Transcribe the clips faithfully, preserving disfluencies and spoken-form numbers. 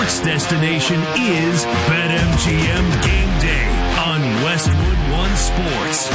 sports destination is BetMGM Game Day on Westwood One Sports.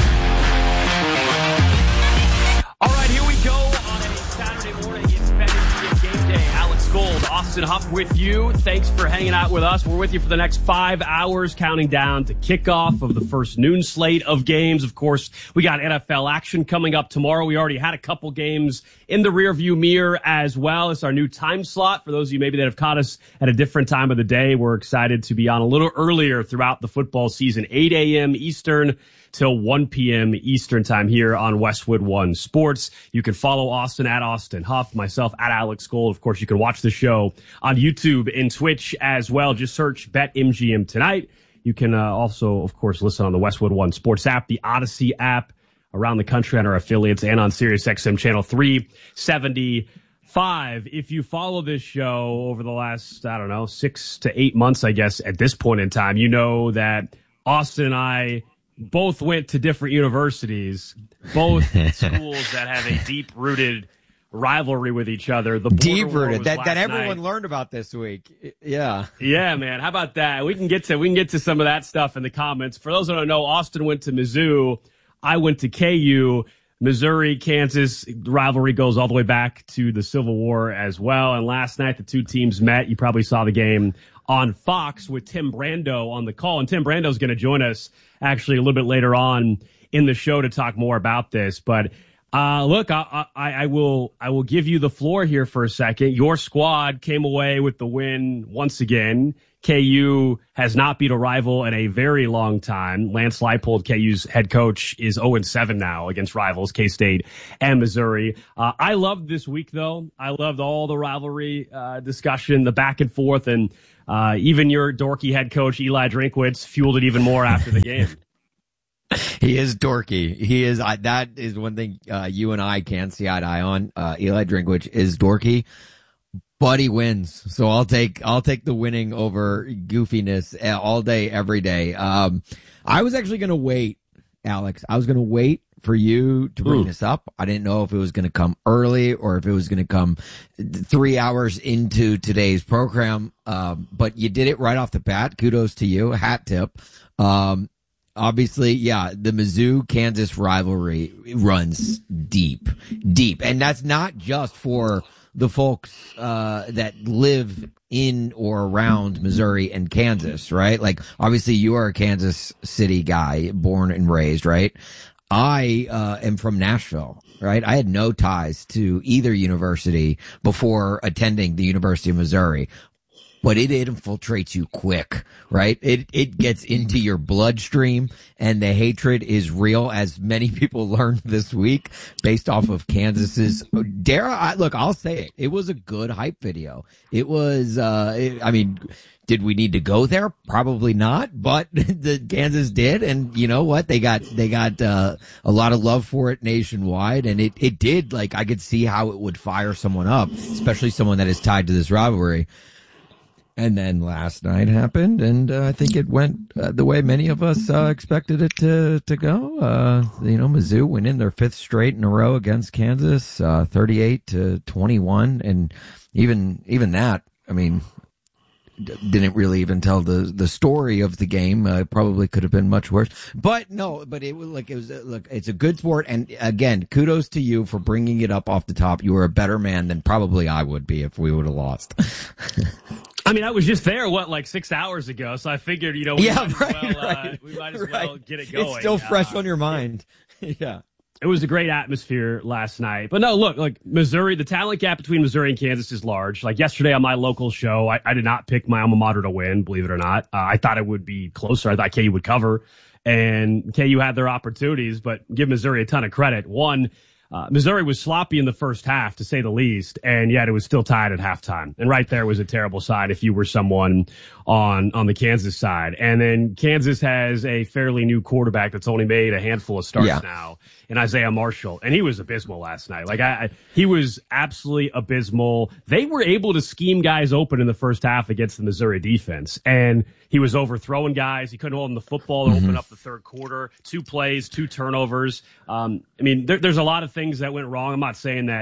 All right, here we go on a Saturday morning. It's BetMGM Game Day. Alex Gold, Austin Huff with you. Thanks for hanging out with us. We're with you for the next five hours, counting down to kickoff of the first noon slate of games. Of course, we got N F L action coming up tomorrow. We already had a couple games in the rearview mirror as well. It's our new time slot. For those of you maybe that have caught us at a different time of the day, we're excited to be on a little earlier throughout the football season, eight a.m. Eastern till one p.m. Eastern time here on Westwood One Sports. You can follow Austin at Austin Huff, myself at Alex Gold. Of course, you can watch the show on YouTube and Twitch as well. Just search BetMGM Tonight. You can uh, also, of course, listen on the Westwood One Sports app, the Odyssey app, around the country on our affiliates, and on SiriusXM channel three seventy-five. If you follow this show over the last, I don't know, six to eight months, I guess, at this point in time, you know that Austin and I both went to different universities, both schools that have a deep-rooted rivalry with each other. The deep-rooted that that everyone night. learned about this week. Yeah, yeah, man. How about that? We can get to we can get to some of that stuff in the comments. For those who don't know, Austin went to Mizzou. I went to K U. Missouri, Kansas rivalry goes all the way back to the Civil War as well. And last night, the two teams met. You probably saw the game on Fox with Tim Brando on the call. And Tim Brando is going to join us actually a little bit later on in the show to talk more about this. But uh, look, I, I, I will I will give you the floor here for a second. Your squad came away with the win once again. K U has not beat a rival in a very long time. Lance Leipold, K U's head coach, is oh and seven now against rivals, K-State and Missouri. Uh, I loved this week, though. I loved all the rivalry uh, discussion, the back and forth, and uh, even your dorky head coach, Eli Drinkwitz, fueled it even more after the game. He is dorky. He is. I, that is one thing uh, you and I can see eye to eye on. Uh, Eli Drinkwitz is dorky. But he wins, so I'll take I'll take the winning over goofiness all day, every day. Um, I was actually going to wait, Alex. I was going to wait for you to bring Ooh. this up. I didn't know if it was going to come early or if it was going to come three hours into today's program. Um, but you did it right off the bat. Kudos to you. Hat tip. Um, Obviously, yeah, the Mizzou-Kansas rivalry runs deep, deep. And that's not just for the folks uh, that live in or around Missouri and Kansas, right? Like, obviously, you are a Kansas City guy, born and raised, right? I uh, am from Nashville, right? I had no ties to either university before attending the University of Missouri. But it infiltrates you quick, right? It it gets into your bloodstream, and the hatred is real, as many people learned this week based off of Kansas's. Dare I look? I'll say it. It was a good hype video. It was. Uh, it, I mean, did we need to go there? Probably not. But the Kansas did, and you know what? They got they got uh, a lot of love for it nationwide, and it it did. Like, I could see how it would fire someone up, especially someone that is tied to this rivalry. And then last night happened, and uh, I think it went uh, the way many of us uh, expected it to to go. Uh, you know, Mizzou went in their fifth straight in a row against Kansas, uh, thirty-eight to twenty-one, and even even that, I mean, d- didn't really even tell the the story of the game. Uh, it probably could have been much worse, but no, but it was like it was look. It's a good sport, and again, kudos to you for bringing it up off the top. You were a better man than probably I would be if we would have lost. I mean, I was just there, what, like six hours ago, so I figured, you know, we yeah, might right, as well, right, uh, we might as right. well get it going. It's still fresh uh, on your mind. Yeah. It was a great atmosphere last night. But no, look, like Missouri, the talent gap between Missouri and Kansas is large. Like yesterday on my local show, I, I did not pick my alma mater to win, believe it or not. Uh, I thought it would be closer. I thought K U would cover, and K U had their opportunities, but give Missouri a ton of credit. One, Uh, Missouri was sloppy in the first half, to say the least, and yet it was still tied at halftime. And right there was a terrible side if you were someone on on the Kansas side. And then Kansas has a fairly new quarterback that's only made a handful of starts yeah. now, in Isaiah Marshall, and he was abysmal last night. Like I, I, he was absolutely abysmal. They were able to scheme guys open in the first half against the Missouri defense, and he was overthrowing guys. He couldn't hold them the football to mm-hmm. open up the third quarter. Two plays, two turnovers. Um, I mean, there, there's a lot of things that went wrong. I'm not saying that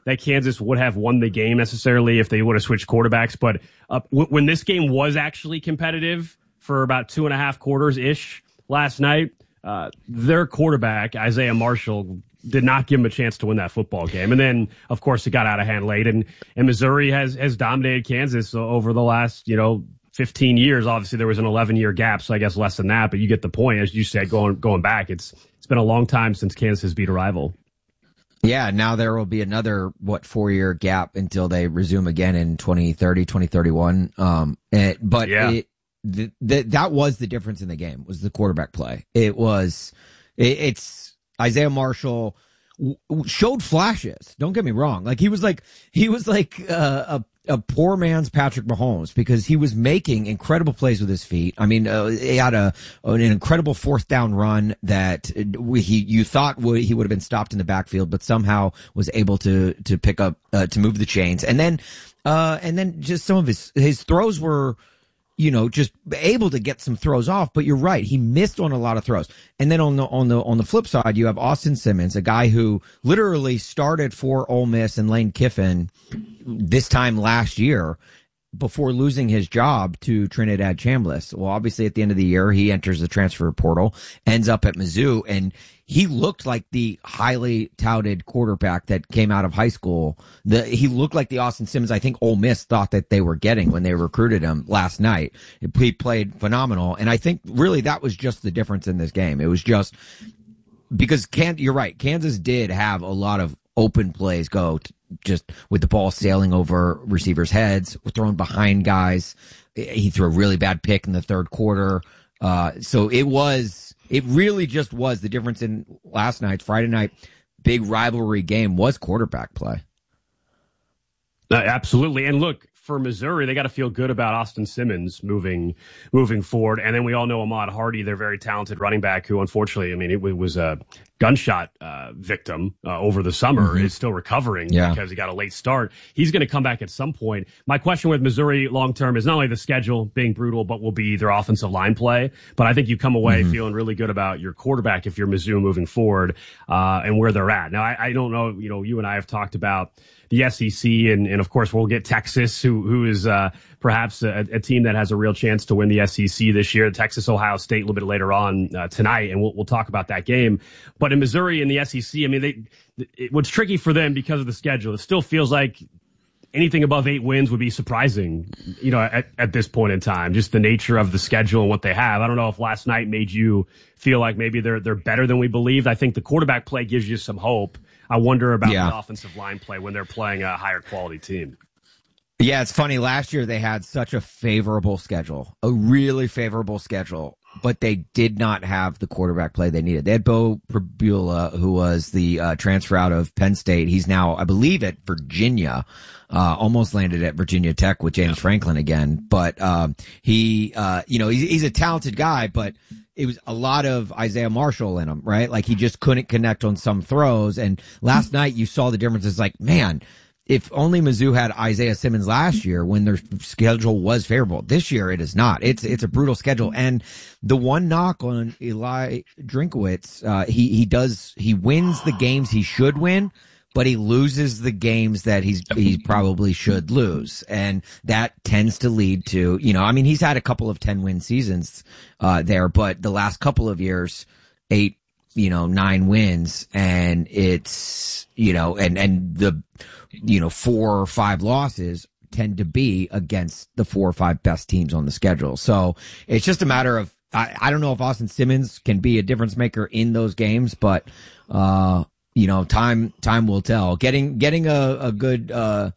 that Kansas would have won the game necessarily if they would have switched quarterbacks. But uh, w- when this game was actually competitive for about two and a half quarters ish last night, uh, their quarterback, Isaiah Marshall, did not give him a chance to win that football game. And then, of course, it got out of hand late. And, and Missouri has, has dominated Kansas over the last, you know, fifteen years. Obviously, there was an eleven year gap, so I guess less than that. But you get the point. As you said, going going back, it's it's been a long time since Kansas has beat a rival. Yeah, now there will be another, what, four-year gap until they resume again in twenty thirty, twenty thirty-one. Um, it, but yeah. it, the, the, that was the difference in the game, was the quarterback play. It was, it, it's Isaiah Marshall w- showed flashes. Don't get me wrong. Like, he was like, he was like uh, a a poor man's Patrick Mahomes, because he was making incredible plays with his feet. I mean, uh, he had a an incredible fourth down run that we, he you thought would he would have been stopped in the backfield, but somehow was able to to pick up uh, to move the chains. And then uh, and then just some of his his throws were, you know, just able to get some throws off. But you're right, he missed on a lot of throws. And then on the on the on the flip side, you have Austin Simmons, a guy who literally started for Ole Miss and Lane Kiffin this time last year before losing his job to Trinidad Chambliss. Well, obviously at the end of the year, he enters the transfer portal, ends up at Mizzou, and he looked like the highly touted quarterback that came out of high school. The, he looked like the Austin Simmons I think Ole Miss thought that they were getting when they recruited him last night. He played phenomenal, and I think really that was just the difference in this game. It was just because Can, you're right, Kansas did have a lot of open plays go to, just with the ball sailing over receivers' heads, thrown behind guys. He threw a really bad pick in the third quarter. Uh, so it was, it really just was the difference in last night's Friday night big rivalry game was quarterback play. Uh, absolutely. And look, for Missouri, they got to feel good about Austin Simmons moving moving forward. And then we all know Ahmad Hardy, their very talented running back, who unfortunately, I mean, it, it was a gunshot uh, victim uh, over the summer, mm-hmm. is still recovering yeah. because he got a late start. He's going to come back at some point. My question with Missouri long term is not only the schedule being brutal, but will be their offensive line play. But I think you come away mm-hmm. feeling really good about your quarterback if you're Mizzou moving forward uh, and where they're at. Now, I, I don't know, you know, you and I have talked about the S E C, and, and of course we'll get Texas, who who is uh, perhaps a, a team that has a real chance to win the S E C this year. Texas, Ohio State, a little bit later on uh, tonight, and we'll we'll talk about that game. But in Missouri and the S E C, I mean, they it, what's tricky for them because of the schedule. It still feels like anything above eight wins would be surprising, you know, at, at this point in time. Just the nature of the schedule and what they have. I don't know if last night made you feel like maybe they're they're better than we believed. I think the quarterback play gives you some hope. I wonder about yeah. the offensive line play when they're playing a higher quality team. Yeah, it's funny. Last year they had such a favorable schedule, a really favorable schedule, but they did not have the quarterback play they needed. They had Bo Pribula, who was the uh, transfer out of Penn State. He's now, I believe, at Virginia. Uh, almost landed at Virginia Tech with James yeah. Franklin again. But um, he, uh, you know, he's, he's a talented guy, but it was a lot of Isaiah Marshall in him, right? Like he just couldn't connect on some throws. And last night you saw the difference. It's like, man, if only Mizzou had Isaiah Simmons last year when their schedule was favorable. This year it is not. It's it's a brutal schedule. And the one knock on Eli Drinkwitz, uh, he he does he wins the games he should win, but he loses the games that he's he probably should lose, and that tends to lead to, you know, I mean, he's had a couple of ten win seasons uh, there, but the last couple of years, eight, you know, nine wins, and it's, you know, and and the, you know, four or five losses tend to be against the four or five best teams on the schedule. So it's just a matter of, I, I don't know if Austin Simmons can be a difference maker in those games, but uh you know, time time will tell. Getting getting a, a good uh,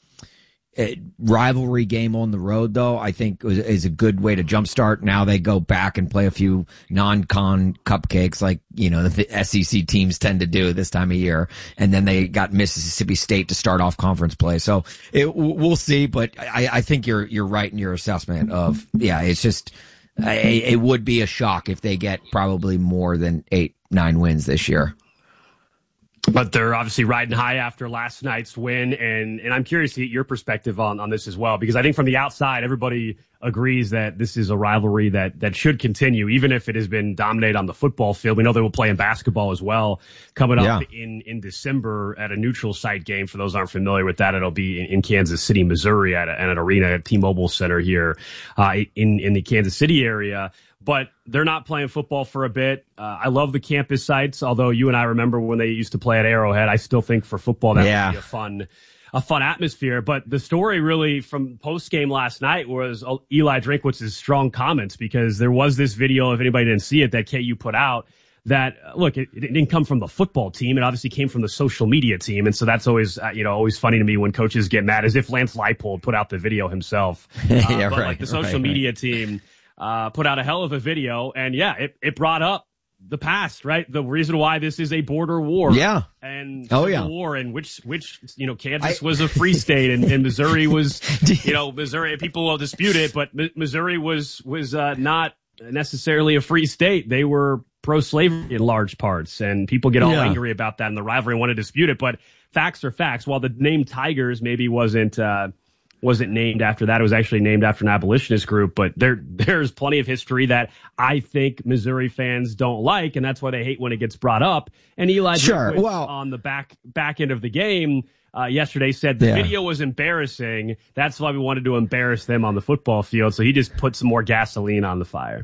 a rivalry game on the road, though, I think is, is a good way to jumpstart. Now they go back and play a few non-con cupcakes, like, you know, the S E C teams tend to do this time of year, and then they got Mississippi State to start off conference play. So it, we'll see, but I, I think you're you're right in your assessment of, yeah, it's just it, it would be a shock if they get probably more than eight nine wins this year. But they're obviously riding high after last night's win, and and I'm curious to get your perspective on, on this as well, because I think from the outside, everybody agrees that this is a rivalry that, that should continue, even if it has been dominated on the football field. We know they will play in basketball as well coming up yeah. in, in December at a neutral site game. For those who aren't familiar with that, it'll be in, in Kansas City, Missouri at, a, at an arena at T-Mobile Center here uh, in, in the Kansas City area. But they're not playing football for a bit. Uh, I love the campus sites, although you and I remember when they used to play at Arrowhead. I still think for football that yeah. would be a fun a fun atmosphere. But the story really from post-game last night was Eli Drinkwitz's strong comments, because there was this video, if anybody didn't see it, that K U put out that, look, it, it didn't come from the football team. It obviously came from the social media team. And so that's always, uh, you know, always funny to me when coaches get mad, as if Lance Leipold put out the video himself. Uh, yeah, but right, like the social right, media right. team uh, put out a hell of a video. And yeah, it, it brought up the past, right? The reason why this is a border war. Yeah. And oh, civil yeah. war, and which, which, you know, Kansas I, was a free state and, and Missouri was, you know, Missouri, people will dispute it, but M- Missouri was, was, uh, not necessarily a free state. They were pro-slavery in large parts, and people get all yeah. angry about that and the rivalry and want to dispute it. But facts are facts. While the name Tigers maybe wasn't, uh, wasn't named after that. It was actually named after an abolitionist group, but there, there's plenty of history that I think Missouri fans don't like, and that's why they hate when it gets brought up. And Eli sure. well, on the back, back end of the game, uh, yesterday said the yeah. video was embarrassing. That's why we wanted to embarrass them on the football field. So he just put some more gasoline on the fire.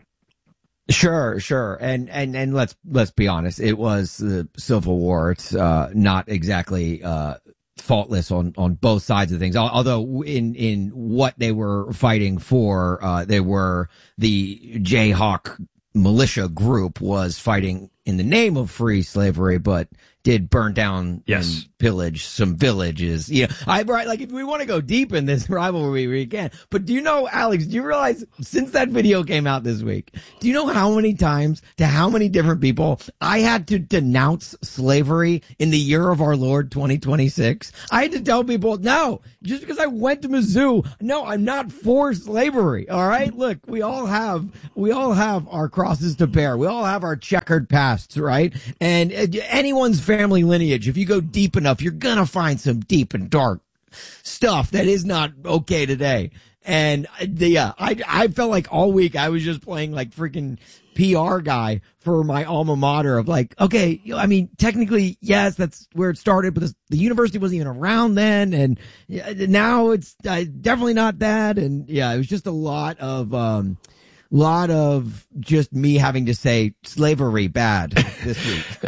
Sure, sure. And, and, and let's, let's be honest. It was the Civil War. It's, uh, not exactly, uh, faultless on, on both sides of things. Although in, in what they were fighting for, uh, they were the Jayhawk militia group was fighting in the name of free slavery, but did burn down yes. and pillage some villages. You know, I, right, like if we want to go deep in this rivalry, we can. But do you know, Alex, do you realize since that video came out this week, do you know how many times to how many different people I had to denounce slavery in the year of our Lord twenty twenty-six? I had to tell people, no, just because I went to Mizzou, no, I'm not for slavery. All right. Look, we all have, we all have our crosses to bear. We all have our checkered pasts, right? And uh, anyone's family lineage, if you go deep enough, you're gonna find some deep and dark stuff that is not okay today. And yeah, I I felt like all week I was just playing like freaking P R guy for my alma mater of like, okay, I mean, technically, yes, that's where it started, but this, the university wasn't even around then, and now it's uh, definitely not that. And yeah, it was just a lot of um, lot of just me having to say slavery bad this week.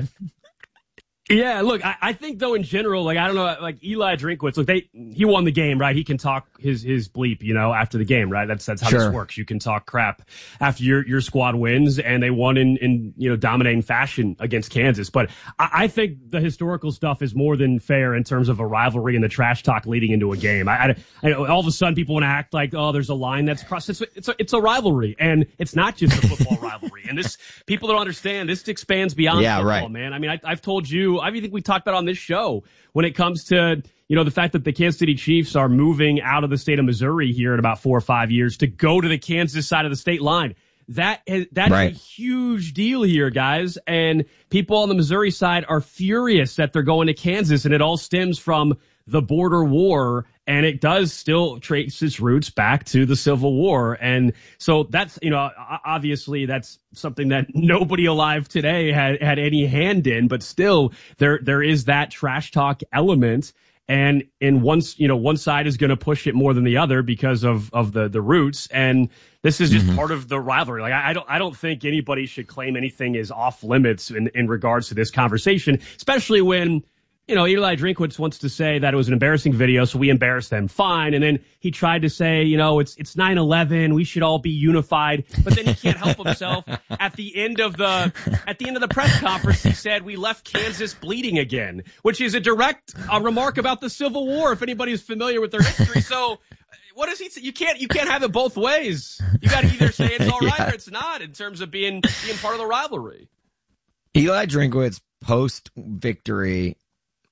Yeah, look, I, I think though in general, like I don't know, like Eli Drinkwitz, look, they he won the game, right? He can talk his his bleep, you know, after the game, right? That's that's how sure. this works. You can talk crap after your your squad wins, and they won in in you know dominating fashion against Kansas. But I, I think the historical stuff is more than fair in terms of a rivalry and the trash talk leading into a game. I, I, I all of a sudden people want to act like, oh, there's a line that's crossed. It's it's a, it's a rivalry, and it's not just a football rivalry. And this people don't understand. This expands beyond yeah, football, right. man. I mean, I, I've told you. I think we talked about on this show when it comes to, you know, the fact that the Kansas City Chiefs are moving out of the state of Missouri here in about four or five years to go to the Kansas side of the state line. That is, that right. is a huge deal here, guys. And people on the Missouri side are furious that they're going to Kansas, and it all stems from the border war, and it does still trace its roots back to the Civil War. And so that's, you know, obviously that's something that nobody alive today had, had any hand in, but still there, there is that trash talk element. And in one, you know, one side is going to push it more than the other because of, of the, the roots. And this is just mm-hmm. part of the rivalry. Like, I, I don't, I don't think anybody should claim anything is off limits in, in regards to this conversation, especially when, you know, Eli Drinkwitz wants to say that it was an embarrassing video, so we embarrassed them. Fine. And then he tried to say, you know, it's it's nine eleven, we should all be unified. But then he can't help himself. At the end of the at the end of the press conference, he said we left Kansas bleeding again, which is a direct uh, remark about the Civil War, if anybody's familiar with their history. So what does he say? You can't you can't have it both ways. You got to either say it's all right yeah. or it's not in terms of being being part of the rivalry. Eli Drinkwitz post victory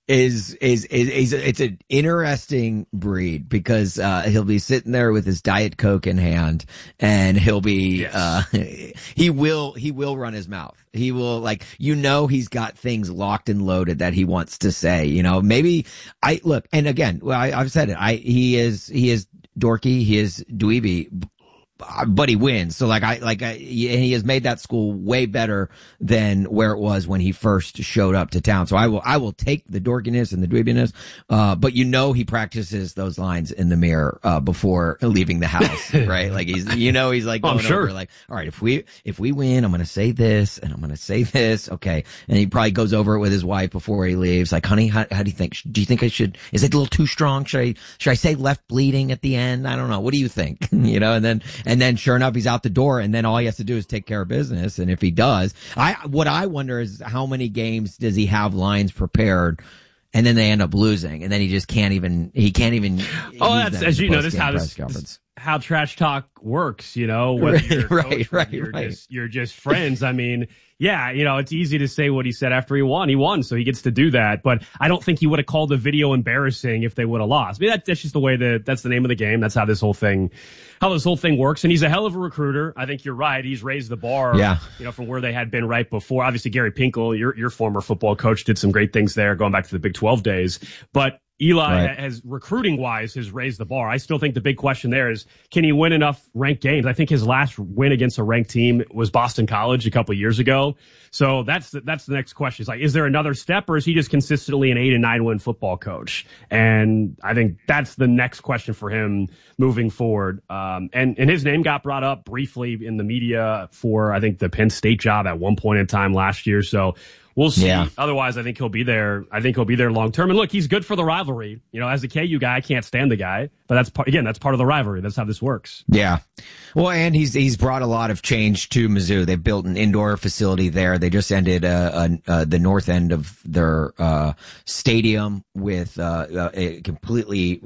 is, is, is, is, it's an interesting breed because, uh, he'll be sitting there with his Diet Coke in hand and he'll be, yes. uh, he will, he will run his mouth. He will, like, you know, he's got things locked and loaded that he wants to say, you know, maybe I look, and again, well, I, I've said it. I, he is, he is dorky. He is dweeby. But he wins. So like I, like I, he has made that school way better than where it was when he first showed up to town. So I will, I will take the dorkiness and the dweebiness. Uh, but you know, he practices those lines in the mirror, uh, before leaving the house, right? Like he's, you know, he's like, going oh, sure. over like, all right, if we, if we win, I'm going to say this and I'm going to say this. Okay. And he probably goes over it with his wife before he leaves. Like, honey, how, how do you think? Do you think I should, is it a little too strong? Should I, should I say left bleeding at the end? I don't know. What do you think? You know, and then, And then sure enough, he's out the door and then all he has to do is take care of business. And if he does, I, what I wonder is how many games does he have lines prepared and then they end up losing and then he just can't even, he can't even. Oh, that's, as you know, this is how this, this, how trash talk works, you know, whether you're right, coach, right, you're right. just, you're just friends. I mean, yeah, you know, it's easy to say what he said after he won. He won, so he gets to do that. But I don't think he would have called the video embarrassing if they would have lost. I mean, that, that's just the way that, that's the name of the game. That's how this whole thing, how this whole thing works. And he's a hell of a recruiter. I think you're right. He's raised the bar, yeah. you know, from where they had been right before. Obviously, Gary Pinkel, your, your former football coach, did some great things there going back to the Big twelve days. But Eli right. has, recruiting wise, has raised the bar. I still think the big question there is, can he win enough ranked games? I think his last win against a ranked team was Boston College a couple of years ago. So that's the, that's the next question. It's like, is there another step or is he just consistently an eight and nine win football coach? And I think that's the next question for him moving forward. Um, and, and his name got brought up briefly in the media for, I think, the Penn State job at one point in time last year. So we'll see. Yeah. Otherwise, I think he'll be there. I think he'll be there long term. And look, he's good for the rivalry. You know, as a K U guy, I can't stand the guy, but that's part, again, that's part of the rivalry. That's how this works. Yeah. Well, and he's, he's brought a lot of change to Mizzou. They've built an indoor facility there. They just ended, uh, uh, uh the north end of their, uh, stadium with, uh, uh a completely,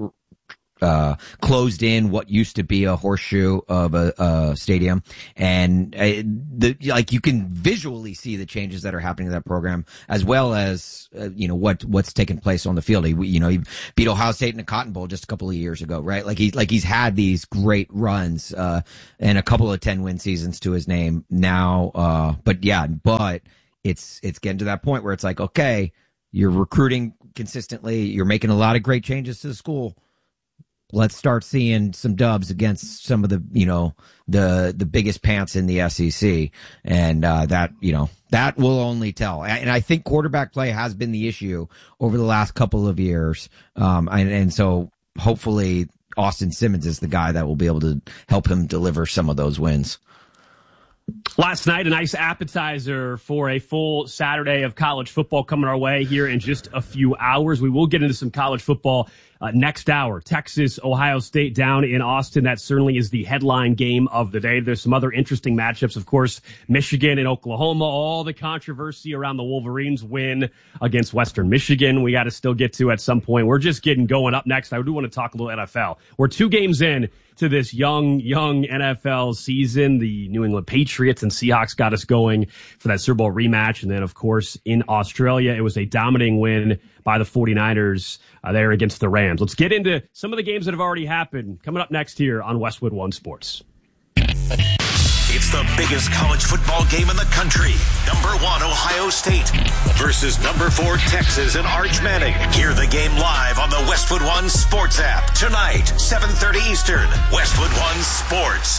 uh, closed in what used to be a horseshoe of a, a stadium. And, uh, the, like, you can visually see the changes that are happening to that program as well as, uh, you know, what, what's taken place on the field. He, you know, he beat Ohio State in the Cotton Bowl just a couple of years ago, right? Like he's, like he's had these great runs, uh, and a couple of ten win seasons to his name now. Uh, but yeah, but it's, it's getting to that point where it's like, okay, you're recruiting consistently. You're making a lot of great changes to the school. Let's start seeing some dubs against some of the, you know, the, the biggest pants in the S E C. And, uh, that, you know, that will only tell. And I think quarterback play has been the issue over the last couple of years. Um, and, and so hopefully Austin Simmons is the guy that will be able to help him deliver some of those wins. Last night, a nice appetizer for a full Saturday of college football coming our way here in just a few hours. We will get into some college football uh, next hour. Texas, Ohio State down in Austin. That certainly is the headline game of the day. There's some other interesting matchups. Of course, Michigan and Oklahoma, all the controversy around the Wolverines win against Western Michigan. We got to still get to at some point. We're just getting going. Up next, I do want to talk a little N F L. We're two games in to this young, young N F L season. The New England Patriots and Seahawks got us going for that Super Bowl rematch. And then, of course, in Australia, it was a dominating win by the 49ers uh, there against the Rams. Let's get into some of the games that have already happened. Coming up next here on Westwood One Sports. It's the biggest college football game in the country. Number one, Ohio State versus number four, Texas and Arch Manning. Hear the game live on the Westwood One Sports app. Tonight, seven thirty Eastern. Westwood One Sports.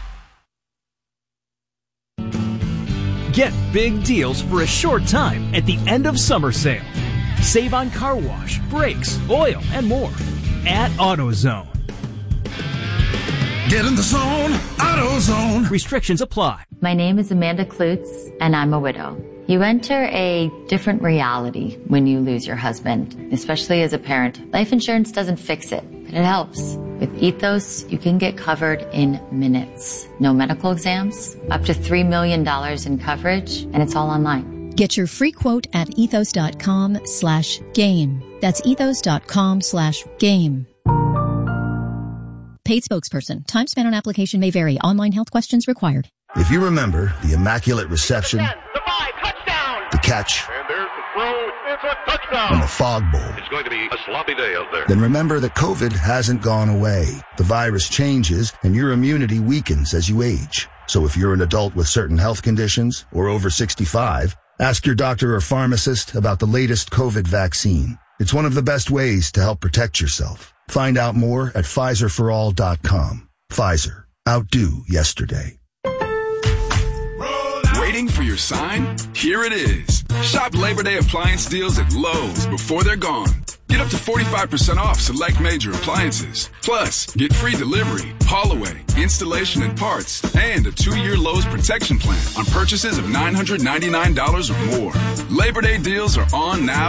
Get big deals for a short time at the end of summer sale. Save on car wash, brakes, oil, and more at AutoZone. Get in the zone, AutoZone. Restrictions apply. My name is Amanda Klutz, and I'm a widow. You enter a different reality when you lose your husband, especially as a parent. Life insurance doesn't fix it, but it helps. With Ethos, you can get covered in minutes. No medical exams, up to three million dollars in coverage, and it's all online. Get your free quote at ethos.com slash game. That's ethos.com slash game. Paid spokesperson. Time spent on application may vary. Online health questions required. If you remember the immaculate reception, ten, the five, touchdown. the catch, and there's the throw for a touchdown. And the Fog Bowl. It's going to be a sloppy day out there. Then remember that COVID hasn't gone away. The virus changes and your immunity weakens as you age. So if you're an adult with certain health conditions or over sixty-five, ask your doctor or pharmacist about the latest COVID vaccine. It's one of the best ways to help protect yourself. Find out more at Pfizer for all dot com. Pfizer. Outdo yesterday. Waiting for your sign? Here it is. Shop Labor Day appliance deals at Lowe's before they're gone. Get up to forty-five percent off select major appliances. Plus, get free delivery, haul away, installation and parts, and a two-year Lowe's protection plan on purchases of nine hundred ninety-nine dollars or more. Labor Day deals are on now.